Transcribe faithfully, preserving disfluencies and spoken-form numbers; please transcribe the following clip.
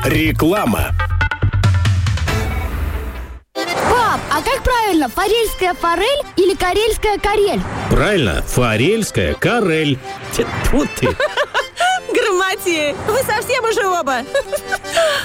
Реклама. Пап, а как правильно, форельская форель или карельская карель? Правильно, форельская карель. Тьфу ты. Грамотеи, вы совсем уже оба.